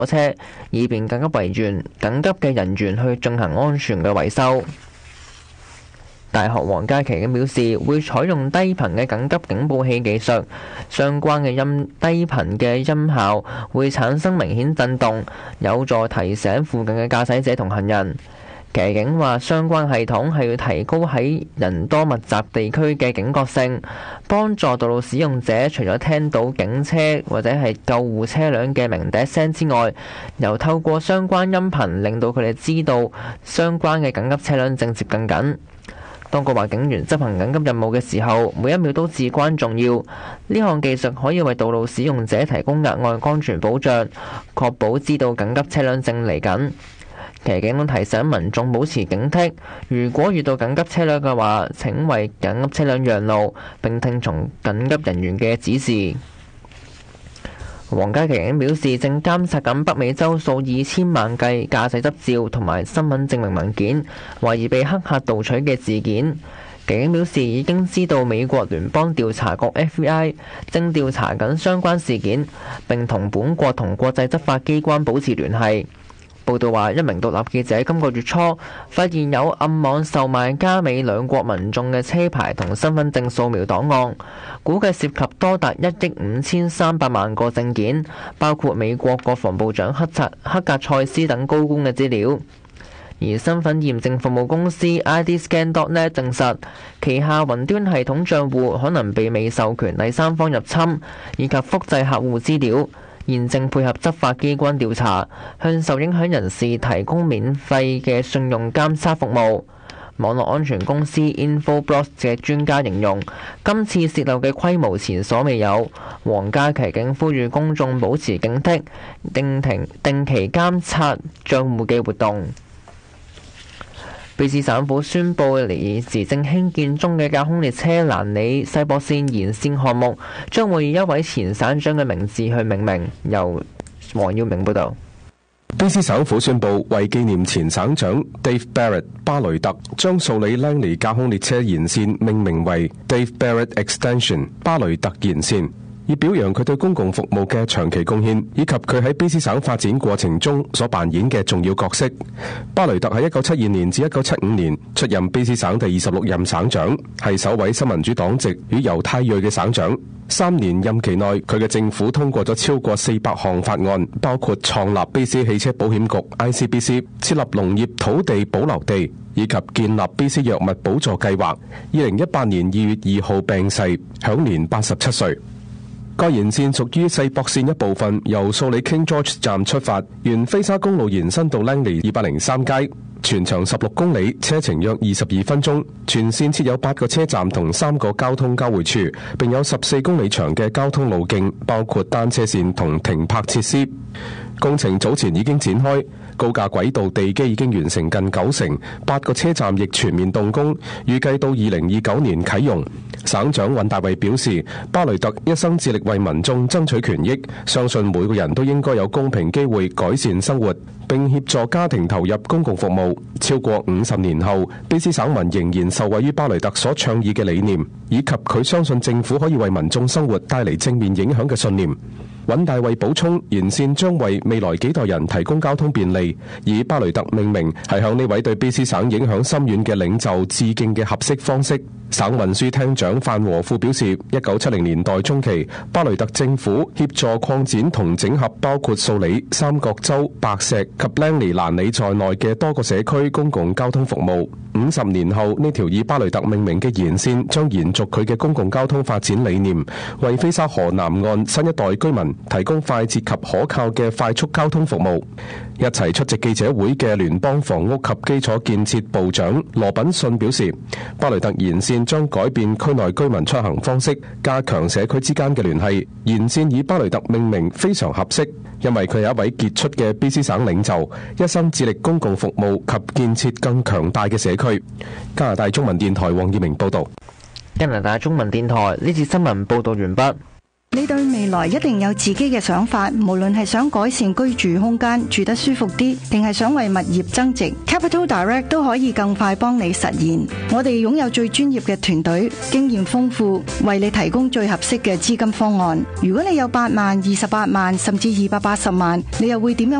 火車，以便緊急嘅人員去進行安全嘅維修。大學皇家騎警表示，會採用低頻嘅緊急警報器技術，相關嘅低頻嘅音效會產生明顯震動，有助提醒附近嘅駕駛者同行人。騎警話，相關系統係要提高喺人多密集地區嘅警覺性，幫助道路使用者除咗聽到警車或者係救護車輛嘅鳴笛聲之外，又透過相關音頻令到佢哋知道相關嘅緊急車輛正接近緊。當局話，警員執行緊急任務嘅時候，每一秒都至關重要。呢項技術可以為道路使用者提供額外安全保障，確保知道緊急車輛正嚟緊。騎警都提醒民眾保持警惕，如果遇到緊急車輛嘅話，請為緊急車輛讓路，並聽從緊急人員嘅指示。皇家騎警表示，正監察緊北美洲數以千萬計駕駛執照同埋身份證明文件懷疑被黑客盜取嘅事件。騎警表示，已經知道美國聯邦調查局 FBI 正調查緊相關事件，並同本國同國際執法機關保持聯繫。報道話，一名獨立記者今個月初發現有暗網售賣加美兩國民眾嘅車牌同身份證掃描檔案，估計涉及多達1億5300萬個證件，包括美國國防部長克格塞斯等高官嘅資料。而身份驗證服務公司 IDScan.net 證實，旗下雲端系統帳戶可能被未授權第三方入侵，以及複製客戶資料。現正配合執法機關調查，向受影響人士提供免費嘅信用監測服務。網絡安全公司 Infoblox 嘅專家形容，今次洩漏嘅規模前所未有。皇家騎警呼籲公眾保持警惕，定期監察帳戶嘅活動。卑斯省府宣布，現時正興建中嘅架空列車蘭里西博線延線項目，將會以一位前省長嘅名字去命名。由黃耀明報導。 卑斯省府宣布，為紀念前省長 Dave Barrett 巴雷特，將數里蘭尼架空列車延線命名為 Dave Barrett Extension 巴雷特延線，以表揚佢對公共服務嘅長期貢獻，以及佢喺卑斯省發展過程中所扮演嘅重要角色。巴雷特喺1972年至1975年出任卑斯省第26任省長，係首位新民主黨籍與猶太裔嘅省長。3年任期內，佢嘅政府通過咗超過400項法案，包括創立卑斯汽車保險局 ICBC、設立農業土地保留地，以及建立卑斯藥物補助計劃。2018年2月2號病逝，享年87歲。該延線屬於世博線一部分，由素里 King George 站出發，沿菲沙公路延伸到 Langley 203街，全長16公里，車程約22分鐘。全線設有8個車站同3個交通交匯處，並有14公里長嘅交通路徑，包括單車線同停泊設施。工程早前已經展開，高架軌道地基已經完成近90%， 8個車站亦全面動工，預計到2029年啟用。省長尹大衛表示，巴雷特一生致力為民眾爭取權益，相信每個人都應該有公平機會改善生活，並協助家庭投入公共服務。超過50年後，卑斯省民仍然受惠於巴雷特所倡議嘅理念，以及佢相信政府可以為民眾生活帶嚟正面影響嘅信念。尹大衛補充，延線將為未來幾代人提供交通便利，以巴雷特命名係向呢位對卑斯省影響深遠嘅領袖致敬嘅合適方式。省運輸廳長范和富表示，1970年代中期，巴雷特政府協助擴展同整合包括素里、三角洲、白石及蘭里在內嘅多個社區公共交通服務。50年後，呢條以巴雷特命名嘅延線將延續佢嘅公共交通發展理念，為菲沙河南岸新一代居民提供快捷及可靠嘅快速交通服務。一齊出席記者會嘅聯邦房屋及基礎建設部長羅品遜表示，巴雷特延線將改變區內居民出行方式，加強社區之間嘅聯繫。延線以巴雷特命名非常合適，因為佢係一位傑出嘅卑斯省領袖，一生致力公共服務及建設更強大嘅社區。加拿大中文電台黃耀明報道。 加拿大中文電台呢次新聞報道完畢。 你對未來一定有自己嘅想法，無論係想改善居住空間，住得舒服啲，定係想為物業增值， Capital Direct 都可以更快幫你實現。我哋擁有最專業嘅團隊，經驗豐富，為你提供最合適嘅資金方案。如果你有8萬、28萬甚至280萬，你又會點樣